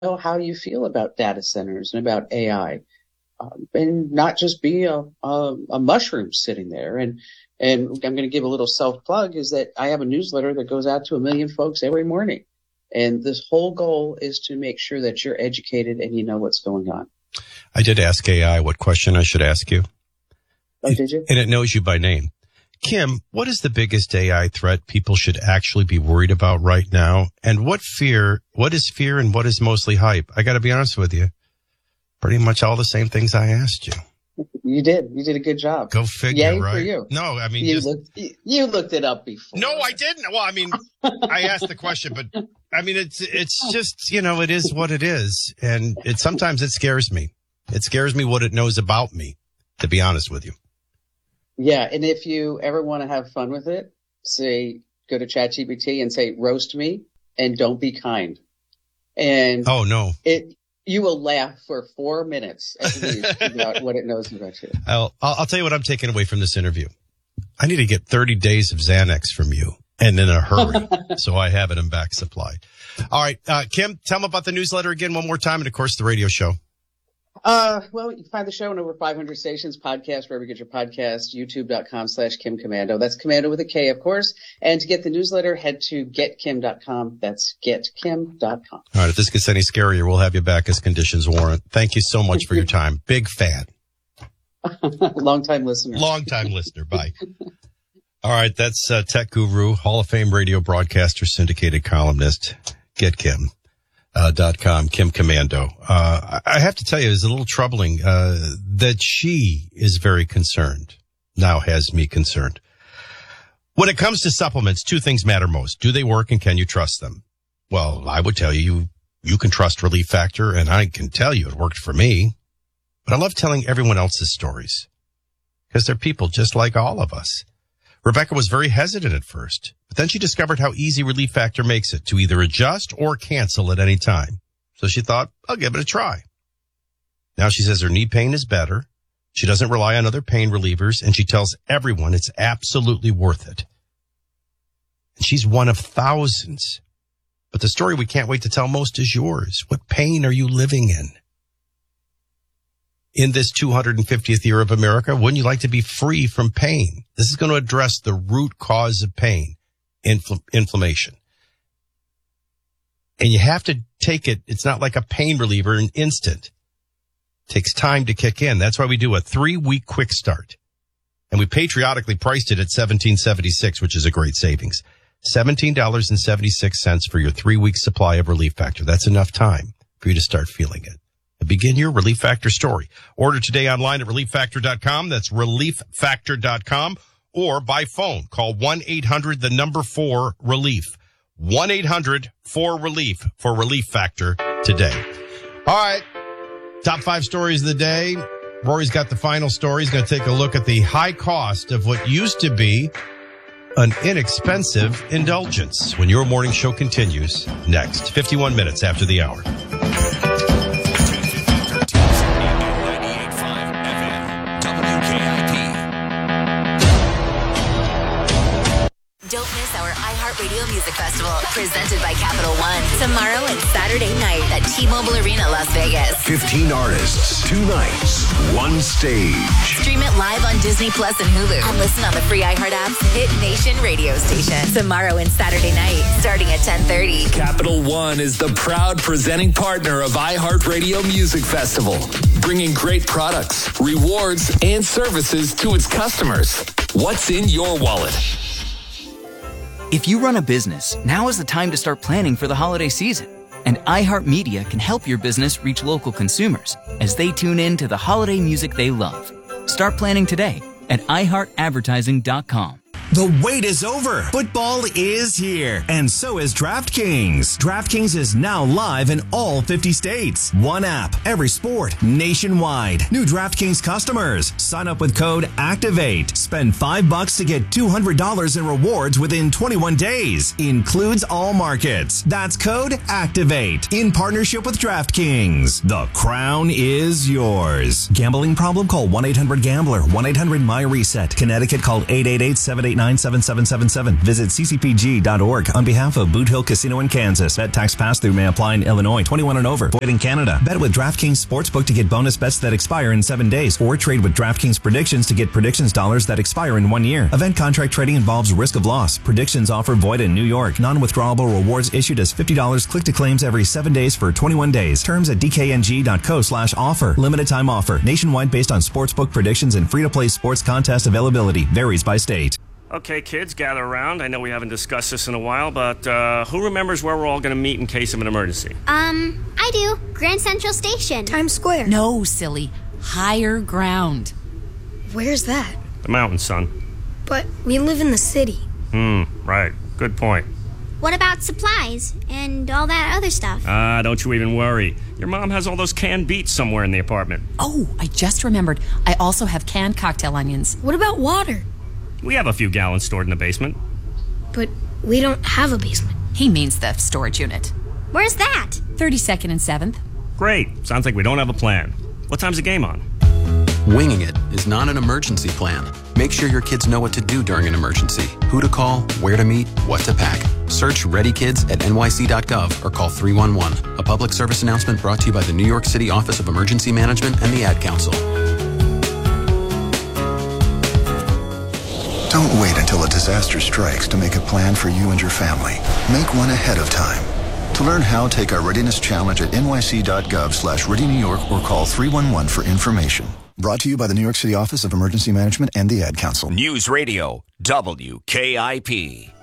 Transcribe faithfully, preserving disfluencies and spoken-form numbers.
know how you feel about data centers and about A I, um, and not just be a, a, a mushroom sitting there. And, and I'm going to give a little self plug is that I have a newsletter that goes out to a million folks every morning. And this whole goal is to make sure that you're educated and you know what's going on. I did ask A I what question I should ask you. Oh, did you? And it knows you by name. Kim, what is the biggest A I threat people should actually be worried about right now? And what fear, what is fear and what is mostly hype? I got to be honest with you. Pretty much all the same things I asked you. You did. You did a good job. Go figure, Yay right? For you. No, I mean, you, just, looked, you looked it up before. No, I didn't. Well, I mean, I asked the question, but I mean, it's, it's just, you know, it is what it is. And it, sometimes it scares me. It scares me what it knows about me, to be honest with you. Yeah, and if you ever want to have fun with it, say, go to ChatGPT and say, roast me and don't be kind. And oh, no. It you will laugh for four minutes at least about what it knows about you. I'll, I'll tell you what I'm taking away from this interview. I need to get thirty days of Xanax from you and in a hurry so I have it in back supply. All right, uh, Kim, tell them about the newsletter again one more time and, of course, the radio show. Uh, well, you can find the show on over five hundred stations, podcast, wherever you get your podcast, youtube.com slash Kim Komando. That's Komando with a K, of course. And to get the newsletter, head to get kim dot com. That's get kim dot com. All right. If this gets any scarier, we'll have you back as conditions warrant. Thank you so much for your time. Big fan. Long time listener. Long time listener. Bye. All right. That's uh, tech guru, Hall of Fame radio broadcaster, syndicated columnist, Get Kim. Uh, dot com, Kim Komando. Uh, I have to tell you, it's a little troubling, uh, that she is very concerned. Now has me concerned. When it comes to supplements, two things matter most. Do they work and can you trust them? Well, I would tell you, you can trust Relief Factor and I can tell you it worked for me. But I love telling everyone else's stories because they're people just like all of us. Rebecca was very hesitant at first, but then she discovered how easy Relief Factor makes it to either adjust or cancel at any time. So she thought, I'll give it a try. Now she says her knee pain is better. She doesn't rely on other pain relievers, and she tells everyone it's absolutely worth it. And she's one of thousands. But the story we can't wait to tell most is yours. What pain are you living in? In this two hundred fiftieth year of America, wouldn't you like to be free from pain? This is going to address the root cause of pain, infl- inflammation. And you have to take it. It's not like a pain reliever, an instant. It takes time to kick in. That's why we do a three-week quick start. And we patriotically priced it at seventeen seventy-six, which is a great savings. seventeen seventy-six for your three-week supply of Relief Factor. That's enough time for you to start feeling it. Begin your Relief Factor story. Order today online at relief factor dot com. That's relief factor dot com. Or by phone. Call one eight hundred, the number four, relief. one eight hundred four relief for Relief Factor today. All right. Top five stories of the day. Rory's got the final story. He's going to take a look at the high cost of what used to be an inexpensive indulgence when your morning show continues next. fifty-one minutes after the hour. Don't miss our iHeartRadio Music Festival, presented by Capital One. Tomorrow and Saturday night at T-Mobile Arena, Las Vegas. fifteen artists, two nights, one stage. Stream it live on Disney Plus and Hulu. And listen on the free iHeart app's Hit Nation radio station. Tomorrow and Saturday night, starting at ten thirty. Capital One is the proud presenting partner of iHeartRadio Music Festival, bringing great products, rewards, and services to its customers. What's in your wallet? If you run a business, now is the time to start planning for the holiday season. And iHeartMedia can help your business reach local consumers as they tune in to the holiday music they love. Start planning today at i heart advertising dot com. The wait is over. Football is here, and so is DraftKings. DraftKings is now live in all fifty states. One app, every sport, nationwide. New DraftKings customers, sign up with code ACTIVATE. Spend five bucks to get two hundred dollars in rewards within twenty-one days. Includes all markets. That's code ACTIVATE in partnership with DraftKings. The crown is yours. Gambling problem? Call one eight hundred gambler. one eight hundred my reset. Connecticut, call eight eight eight, seven eight nine nine seven seven seven seven. Visit c c p g dot org on behalf of Boot Hill Casino in Kansas. Bet tax pass-through may apply in Illinois. twenty-one and over. Void in Canada. Bet with DraftKings Sportsbook to get bonus bets that expire in seven days. Or trade with DraftKings Predictions to get predictions dollars that expire in one year. Event contract trading involves risk of loss. Predictions offer void in New York. Non-withdrawable rewards issued as fifty dollars click to claims every seven days for twenty-one days. Terms at d k n g dot co slash offer. Limited time offer. Nationwide based on sportsbook predictions and free-to-play sports contest availability. Varies by state. Okay, kids, gather around. I know we haven't discussed this in a while, but uh, who remembers where we're all going to meet in case of an emergency? Um, I do. Grand Central Station. Times Square. No, silly. Higher ground. Where's that? The mountain, son. But we live in the city. Hmm, right. Good point. What about supplies and all that other stuff? Ah, uh, don't you even worry. Your mom has all those canned beets somewhere in the apartment. Oh, I just remembered. I also have canned cocktail onions. What about water? We have a few gallons stored in the basement. But we don't have a basement. He means the storage unit. Where's that? thirty-second and seventh. Great. Sounds like we don't have a plan. What time's the game on? Winging it is not an emergency plan. Make sure your kids know what to do during an emergency, who to call, where to meet, what to pack. Search Ready Kids at n y c dot gov or call three one one. A public service announcement brought to you by the New York City Office of Emergency Management and the Ad Council. Don't wait until a disaster strikes to make a plan for you and your family. Make one ahead of time. To learn how, take our readiness challenge at n y c dot gov slash ready new york or call three one one for information. Brought to you by the New York City Office of Emergency Management and the Ad Council. News Radio, W K I P.